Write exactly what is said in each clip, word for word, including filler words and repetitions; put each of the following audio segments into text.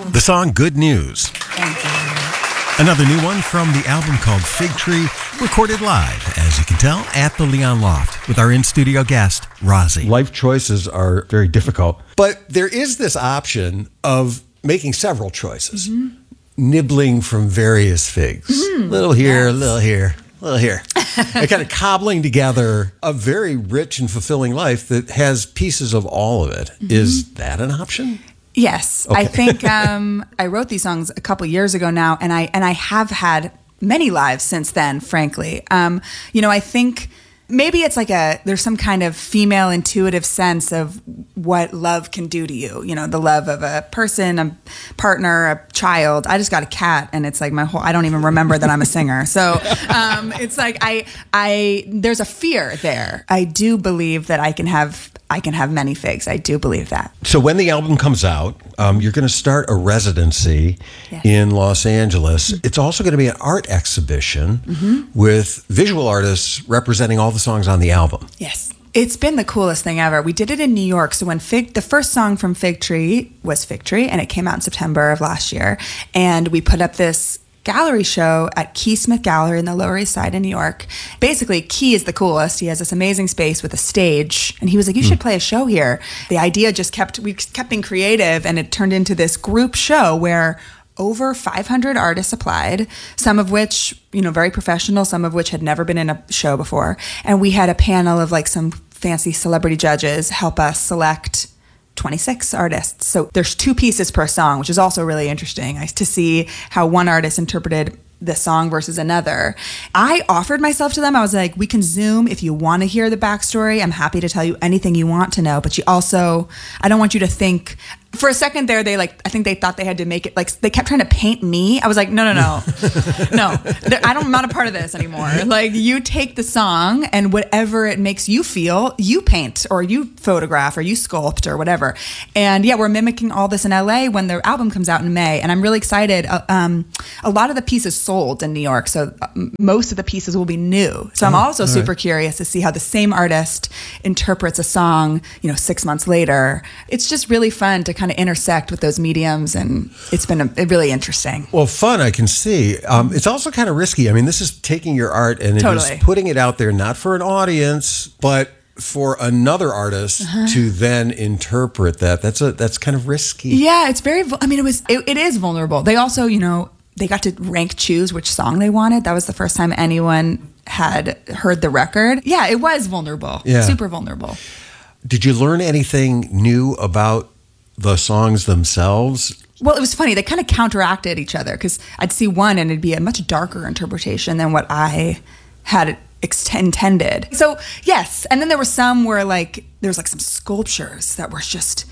The song Good News. Thank you. Another new one from the album called Fig Tree, recorded live, as you can tell, at the Leon Loft with our in-studio guest, Rozzy. Life choices are very difficult, but there is this option of making several choices, mm-hmm. nibbling from various figs. Mm-hmm. Little here, yes. little here, little here. And kind of cobbling together a very rich and fulfilling life that has pieces of all of it. Mm-hmm. Is that an option? Yes. Okay. I think um, I wrote these songs a couple years ago now, and I and I have had many lives since then, frankly. Um, you know, I think maybe it's like a, there's some kind of female intuitive sense of what love can do to you. You know, the love of a person, a partner, a child. I just got a cat, and it's like my whole, I don't even remember that I'm a singer. So um, it's like, I, I, there's a fear there. I do believe that I can have, I can have many figs. I do believe that. So when the album comes out, um, you're going to start a residency yes. in Los Angeles. Mm-hmm. It's also going to be an art exhibition mm-hmm. with visual artists representing all the songs on the album. Yes. It's been the coolest thing ever. We did it in New York. So when Fig, the first song from Fig Tree was Fig Tree, and it came out in September of last year. And we put up this gallery show at Key Smith Gallery in the Lower East Side in New York. Basically, Key is the coolest. He has this amazing space with a stage, and he was like, you should play a show here. The idea just kept, we kept being creative, and it turned into this group show where over five hundred artists applied, some of which, you know, very professional, some of which had never been in a show before. And we had a panel of like some fancy celebrity judges help us select twenty-six artists. So there's two pieces per song, which is also really interesting to see how one artist interpreted the song versus another. I offered myself to them. I was like, we can Zoom if you want to hear the backstory. I'm happy to tell you anything you want to know, but you also, I don't want you to think, for a second there, they like, I think they thought they had to make it, like, they kept trying to paint me. I was like, no, no, no, no, I don't, I'm not a part of this anymore. Like, you take the song and whatever it makes you feel, you paint or you photograph or you sculpt or whatever. And yeah, we're mimicking all this in L A when the album comes out in May. And I'm really excited. Uh, um, a lot of the pieces sold in New York, so uh, most of the pieces will be new. So I'm oh, also super right. curious to see how the same artist interprets a song, you know, six months later. It's just really fun to kind of intersect with those mediums, and it's been a, really interesting. Well, fun, I can see. Um, it's also kind of risky. I mean, this is taking your art and it totally. is putting it out there, not for an audience, but for another artist uh-huh. to then interpret that. That's a that's kind of risky. Yeah, it's very, I mean, it was, it, it is vulnerable. They also, you know, they got to rank choose which song they wanted. That was the first time anyone had heard the record. Yeah, it was vulnerable. Yeah. Super vulnerable. Did you learn anything new about the songs themselves? Well, it was funny. They kind of counteracted each other because I'd see one and it'd be a much darker interpretation than what I had ex- intended. So yes, and then there were some where like there was like some sculptures that were just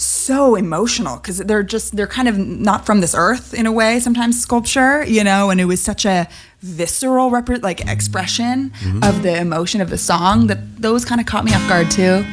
so emotional because they're just they're kind of not from this earth in a way. Sometimes sculpture, you know, and it was such a visceral rep- like expression mm-hmm. of the emotion of the song that those kind of caught me off guard too.